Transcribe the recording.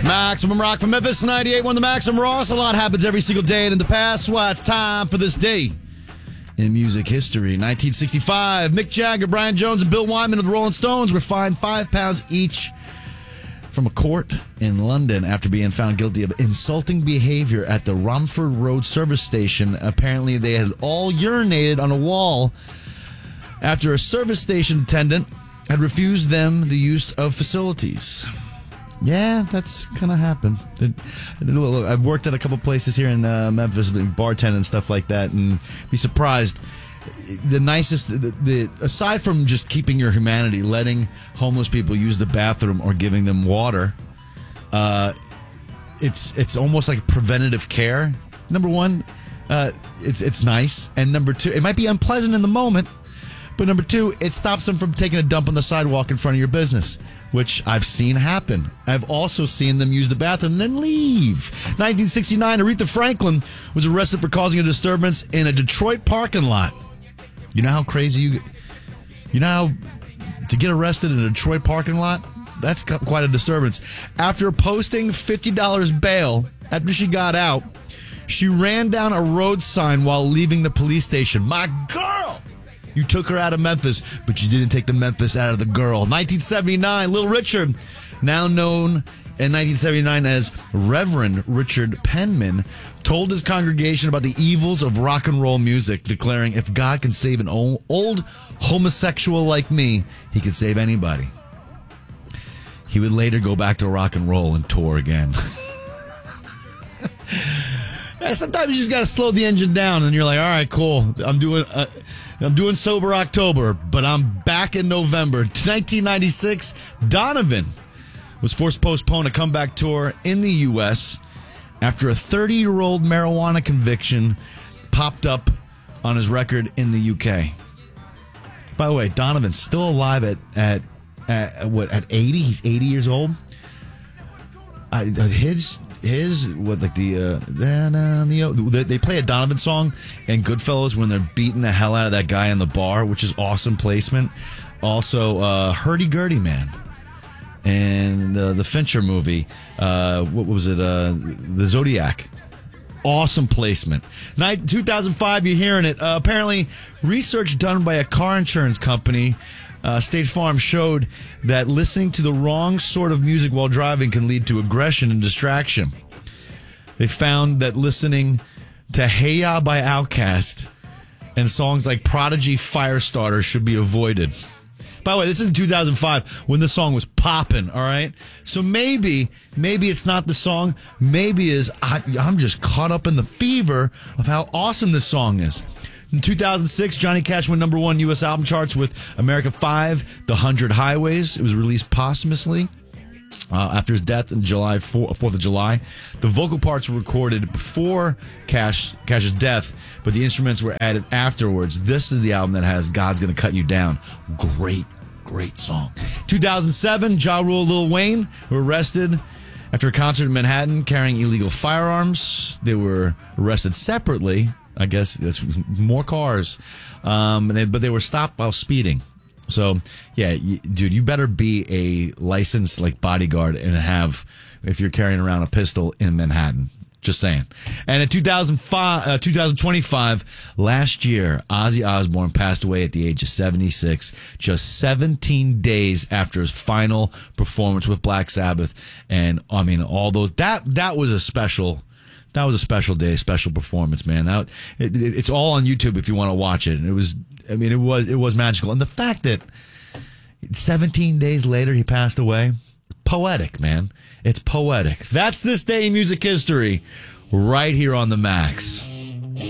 Maximum Rock from Memphis, 98.1 The Maximum Ross. A lot happens every single day, and in the past, well, it's time for this day in music history. 1965, Mick Jagger, Brian Jones, and Bill Wyman of the Rolling Stones were fined £5 each from a court in London after being found guilty of insulting behavior at the Romford Road service station. Apparently, they had all urinated on a wall after a service station attendant had refused them the use of facilities. Yeah, that's kind of happened. I've worked at a couple places here in Memphis, bartending and stuff like that, and be surprised. The nicest, aside from just keeping your humanity, letting homeless people use the bathroom or giving them water, it's almost like preventative care. Number one, it's nice, and number two, it might be unpleasant in the moment, but number two, it stops them from taking a dump on the sidewalk in front of your business, which I've seen happen. I've also seen them use the bathroom and then leave. 1969, Aretha Franklin was arrested for causing a disturbance in a Detroit parking lot. You know how crazy you know how to get arrested in a Detroit parking lot? That's quite a disturbance. After posting $50 bail after she got out, she ran down a road sign while leaving the police station. My girl! You took her out of Memphis, but you didn't take the Memphis out of the girl. 1979, Little Richard, now known in 1979 as Reverend Richard Penman, told his congregation about the evils of rock and roll music, declaring, if God can save an old homosexual like me, he can save anybody. He would later go back to rock and roll and tour again. Sometimes you just got to slow the engine down, and you're like, all right, cool. I'm doing Sober October, but I'm back in November. 1996, Donovan was forced to postpone a comeback tour in the U.S. after a 30-year-old marijuana conviction popped up on his record in the U.K. By the way, Donovan's still alive at 80? He's 80 years old. They play a Donovan song in Goodfellas when they're beating the hell out of that guy in the bar, which is awesome placement. Also, Hurdy-Gurdy Man and the Fincher movie. What was it? The Zodiac. Awesome placement. 2005, you're hearing it. Apparently, research done by a car insurance company, State Farm, showed that listening to the wrong sort of music while driving can lead to aggression and distraction. They found that listening to Hey Ya by Outkast and songs like Prodigy Firestarter should be avoided. By the way, this is in 2005 when the song was popping, all right? So maybe it's not the song. Maybe I'm just caught up in the fever of how awesome this song is. In 2006, Johnny Cash went number one U.S. album charts with America 5, The 100 Highways. It was released posthumously after his death on 4th of July. The vocal parts were recorded before Cash's death, but the instruments were added afterwards. This is the album that has God's Gonna Cut You Down. Great song. 2007, Ja Rule and Lil Wayne were arrested after a concert in Manhattan carrying illegal firearms. They were arrested separately. I guess that's more cars. But they were stopped while speeding. So, yeah, dude, you better be a licensed bodyguard and if you're carrying around a pistol in Manhattan. Just saying. And in 2025, last year, Ozzy Osbourne passed away at the age of 76, just 17 days after his final performance with Black Sabbath. And, I mean, all those, that was a special day, special performance, man. It's all on YouTube if you want to watch it. And it was magical. And the fact that 17 days later he passed away, poetic, man. It's poetic. That's this day in music history right here on The Max.